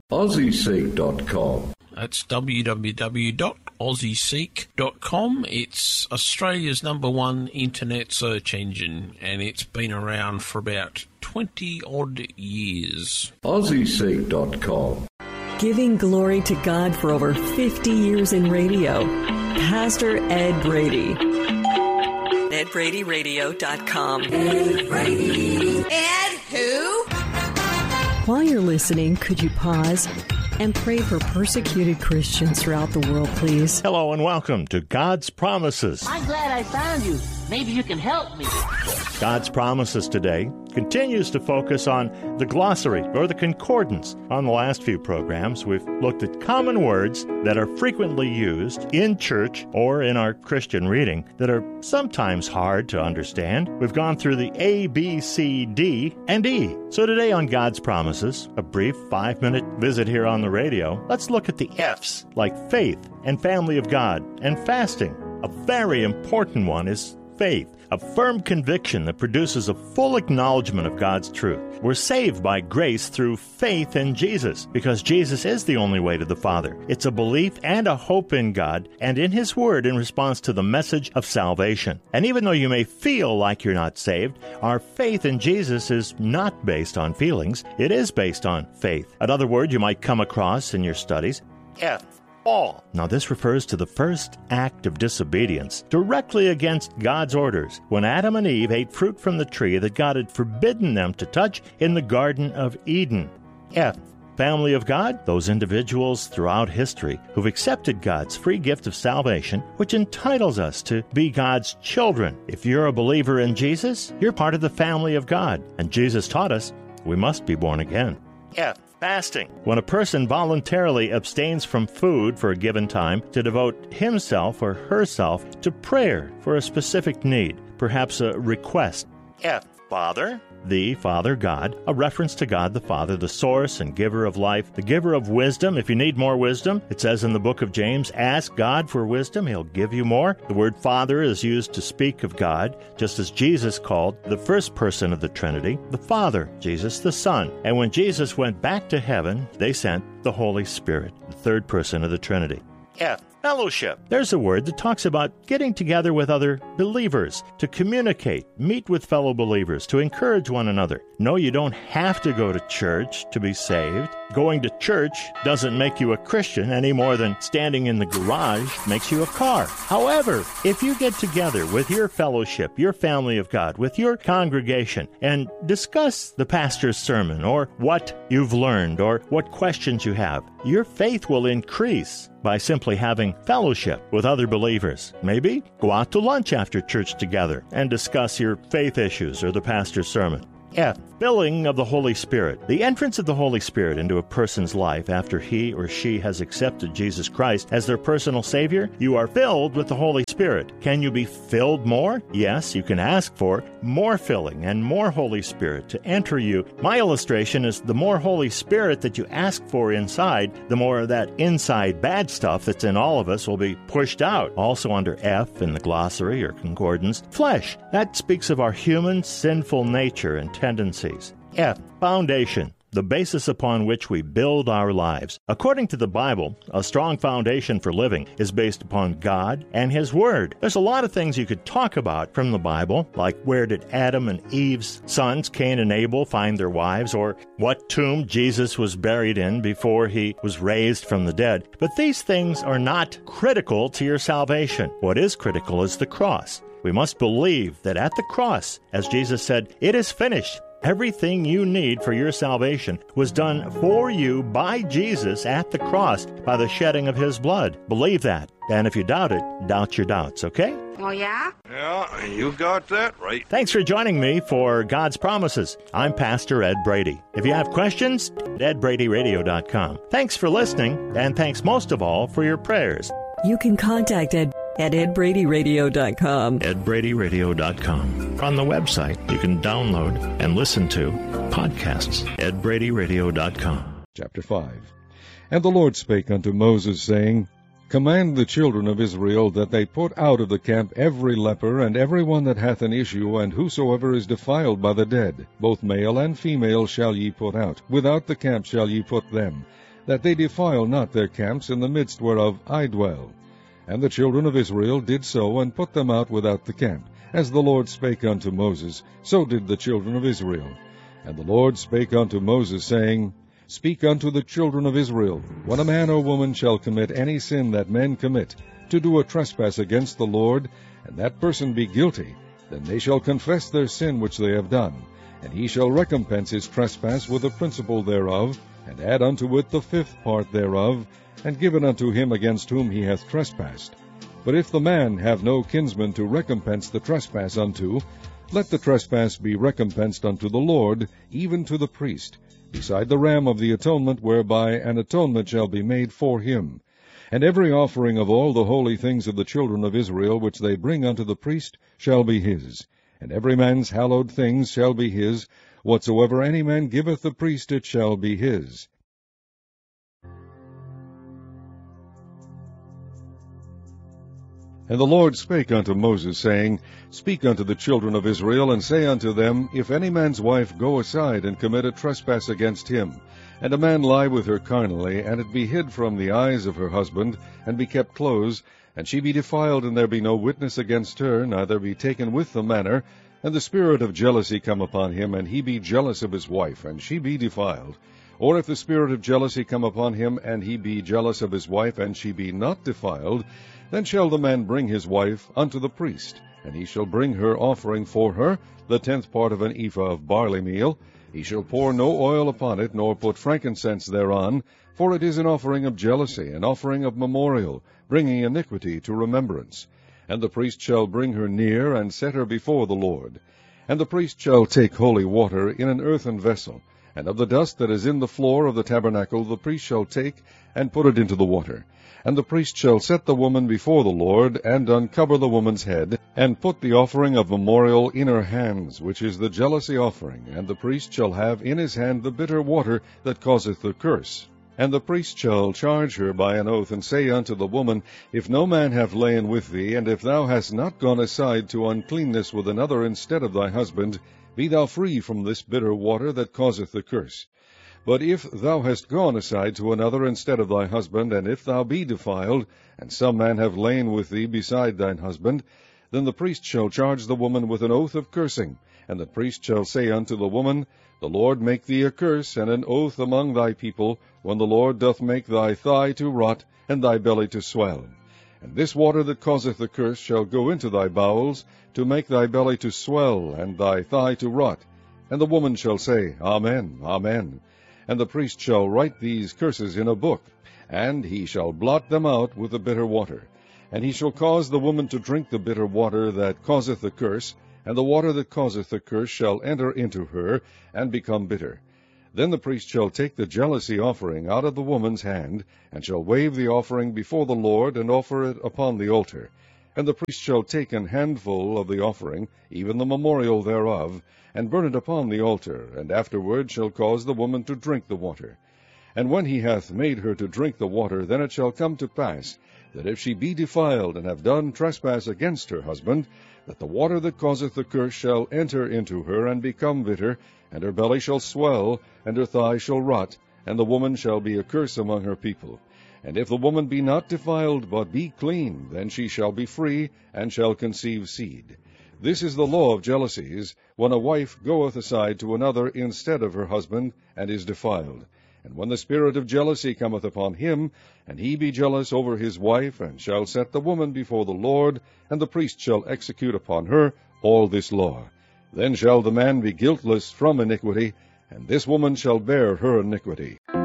AussieSeek.com. That's www.aussieseek.com. It's Australia's #1 internet search engine, and it's been around for about 20-odd years. AussieSeek.com. Giving glory to God for over 50 years in radio, Pastor Ed Brady. EdBradyRadio.com. Ed Brady. Ed who? While you're listening, could you pause and pray for persecuted Christians throughout the world, please? Hello and welcome to God's Promises. I'm glad I found you. Maybe you can help me. God's Promises today continues to focus on the glossary or the concordance. On the last few programs, we've looked at common words that are frequently used in church or in our Christian reading that are sometimes hard to understand. We've gone through the A, B, C, D, and E. So today on God's Promises, a brief 5-minute visit here on the radio, let's look at the F's, like faith and family of God and fasting. A very important one is faith, a firm conviction that produces a full acknowledgement of God's truth. We're saved by grace through faith in Jesus, because Jesus is the only way to the Father. It's a belief and a hope in God and in His Word in response to the message of salvation. And even though you may feel like you're not saved, our faith in Jesus is not based on feelings. It is based on faith. Another word you might come across in your studies, F. Fall. Now, this refers to the first act of disobedience directly against God's orders when Adam and Eve ate fruit from the tree that God had forbidden them to touch in the Garden of Eden. F. Family of God, those individuals throughout history who've accepted God's free gift of salvation, which entitles us to be God's children. If you're a believer in Jesus, you're part of the family of God, and Jesus taught us we must be born again. F. Fasting. When a person voluntarily abstains from food for a given time to devote himself or herself to prayer for a specific need, perhaps a request. F. Father. The Father, God, a reference to God the Father, the source and giver of life, the giver of wisdom. If you need more wisdom, it says in the book of James, ask God for wisdom, He'll give you more. The word Father is used to speak of God, just as Jesus called the first person of the Trinity the Father, Jesus the Son. And when Jesus went back to heaven, they sent the Holy Spirit, the third person of the Trinity. F. Fellowship. There's a word that talks about getting together with other believers, to communicate, meet with fellow believers, to encourage one another. No, you don't have to go to church to be saved. Going to church doesn't make you a Christian any more than standing in the garage makes you a car. However, if you get together with your fellowship, your family of God, with your congregation, and discuss the pastor's sermon or what you've learned or what questions you have, your faith will increase by simply having fellowship with other believers. Maybe go out to lunch after church together and discuss your faith issues or the pastor's sermon. F. Filling of the Holy Spirit. The entrance of the Holy Spirit into a person's life after he or she has accepted Jesus Christ as their personal Savior. You are filled with the Holy Spirit. Can you be filled more? Yes, you can ask for more filling and more Holy Spirit to enter you. My illustration is the more Holy Spirit that you ask for inside, the more of that inside bad stuff that's in all of us will be pushed out. Also under F in the glossary or concordance, flesh. That speaks of our human sinful nature and tendencies. F. Foundation. The basis upon which we build our lives. According to the Bible, a strong foundation for living is based upon God and His Word. There's a lot of things you could talk about from the Bible, like where did Adam and Eve's sons, Cain and Abel, find their wives, or what tomb Jesus was buried in before He was raised from the dead. But these things are not critical to your salvation. What is critical is the cross. We must believe that at the cross, as Jesus said, it is finished. Everything you need for your salvation was done for you by Jesus at the cross by the shedding of His blood. Believe that. And if you doubt it, doubt your doubts, okay? Oh, yeah? Yeah, you got that right. Thanks for joining me for God's Promises. I'm Pastor Ed Brady. If you have questions, EdBradyRadio.com. Thanks for listening, and thanks most of all for your prayers. You can contact Ed at EdBradyRadio.com. EdBradyRadio.com. On the website, you can download and listen to podcasts. EdBradyRadio.com. Chapter 5. And the Lord spake unto Moses, saying, Command the children of Israel that they put out of the camp every leper, and every one that hath an issue, and whosoever is defiled by the dead. Both male and female shall ye put out. Without the camp shall ye put them. that they defile not their camps in the midst whereof I dwell. And the children of Israel did so, and put them out without the camp. As the Lord spake unto Moses, so did the children of Israel. And the Lord spake unto Moses, saying, Speak unto the children of Israel, when a man or woman shall commit any sin that men commit, to do a trespass against the Lord, and that person be guilty, then they shall confess their sin which they have done, and he shall recompense his trespass with the principal thereof, and add unto it the fifth part thereof, and give it unto him against whom he hath trespassed. But if the man have no kinsman to recompense the trespass unto, let the trespass be recompensed unto the Lord, even to the priest, beside the ram of the atonement, whereby an atonement shall be made for him. And every offering of all the holy things of the children of Israel which they bring unto the priest shall be his. And every man's hallowed things shall be his. Whatsoever any man giveth the priest, it shall be his. And the Lord spake unto Moses, saying, Speak unto the children of Israel, and say unto them, If any man's wife go aside and commit a trespass against him, and a man lie with her carnally, and it be hid from the eyes of her husband, and be kept close, and she be defiled, and there be no witness against her, neither be taken with the manner, and the spirit of jealousy come upon him, and he be jealous of his wife, and she be defiled, or if the spirit of jealousy come upon him, and he be jealous of his wife, and she be not defiled, then shall the man bring his wife unto the priest, and he shall bring her offering for her, the 10th part of an ephah of barley meal. He shall pour no oil upon it, nor put frankincense thereon, for it is an offering of jealousy, an offering of memorial, bringing iniquity to remembrance. And the priest shall bring her near, and set her before the Lord. And the priest shall take holy water in an earthen vessel, and of the dust that is in the floor of the tabernacle the priest shall take, and put it into the water. And the priest shall set the woman before the Lord, and uncover the woman's head, and put the offering of memorial in her hands, which is the jealousy offering. And the priest shall have in his hand the bitter water that causeth the curse. And the priest shall charge her by an oath, and say unto the woman, If no man have lain with thee, and if thou hast not gone aside to uncleanness with another instead of thy husband, be thou free from this bitter water that causeth the curse. But if thou hast gone aside to another instead of thy husband, and if thou be defiled, and some man have lain with thee beside thine husband, then the priest shall charge the woman with an oath of cursing. And the priest shall say unto the woman, The Lord make thee a curse and an oath among thy people, when the Lord doth make thy thigh to rot, and thy belly to swell. And this water that causeth the curse shall go into thy bowels, to make thy belly to swell, and thy thigh to rot. And the woman shall say, Amen, Amen. And the priest shall write these curses in a book, and he shall blot them out with the bitter water. And he shall cause the woman to drink the bitter water that causeth the curse, and the water that causeth the curse shall enter into her, and become bitter. Then the priest shall take the jealousy offering out of the woman's hand, and shall wave the offering before the Lord, and offer it upon the altar. And the priest shall take an handful of the offering, even the memorial thereof, and burn it upon the altar, and afterward shall cause the woman to drink the water. And when he hath made her to drink the water, then it shall come to pass, that if she be defiled, and have done trespass against her husband, that the water that causeth the curse shall enter into her, and become bitter, and her belly shall swell, and her thigh shall rot, and the woman shall be a curse among her people. And if the woman be not defiled, but be clean, then she shall be free, and shall conceive seed. This is the law of jealousies, when a wife goeth aside to another instead of her husband, and is defiled. And when the spirit of jealousy cometh upon him, and he be jealous over his wife, and shall set the woman before the Lord, and the priest shall execute upon her all this law. Then shall the man be guiltless from iniquity, and this woman shall bear her iniquity.